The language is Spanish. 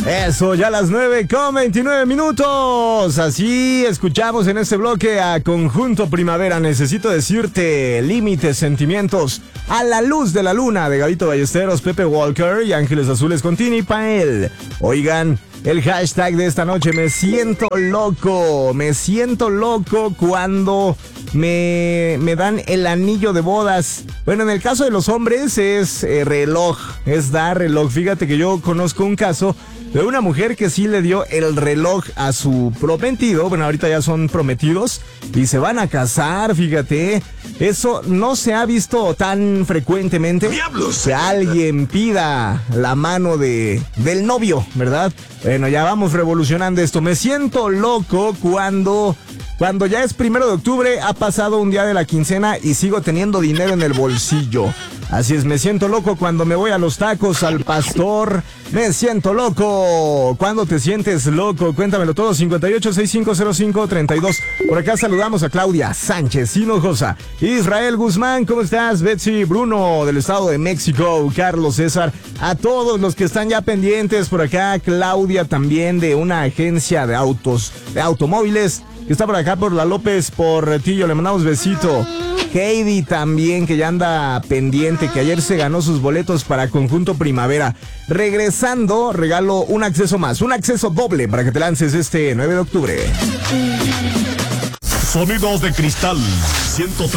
Eso, ya a las 9:29. Así escuchamos en este bloque a Conjunto Primavera. Necesito decirte, límites, sentimientos, a la luz de la luna, de Gabito Ballesteros, Pepe Walker y Ángeles Azules con Tini Pael. Oigan, el hashtag de esta noche: me siento loco. Me siento loco cuando me dan el anillo de bodas. Bueno, en el caso de los hombres es reloj, es dar reloj. Fíjate que yo conozco un caso de una mujer que sí le dio el reloj a su prometido. Bueno, ahorita ya son prometidos y se van a casar, fíjate. Eso no se ha visto tan frecuentemente. ¡Diablos! Que alguien pida la mano del novio, ¿verdad? Bueno, ya vamos revolucionando esto. Me siento loco cuando ya es 1 de octubre, ha pasado un día de la quincena y sigo teniendo dinero en el bolsillo. Así es, me siento loco cuando me voy a los tacos al pastor. Me siento loco. ¿Cuándo te sientes loco? Cuéntamelo todo. 58650532. Por acá saludamos a Claudia Sánchez Hinojosa, Israel Guzmán, ¿cómo estás? Betsy Bruno del Estado de México, Carlos César, a todos los que están ya pendientes por acá. Claudia también de una agencia de automóviles que está por acá por la López Portillo, le mandamos besito. Heidi también, que ya anda pendiente, que ayer se ganó sus boletos para Conjunto Primavera. Regresando, regalo un acceso más, un acceso doble para que te lances este 9 de octubre. Sonidos de cristal 103.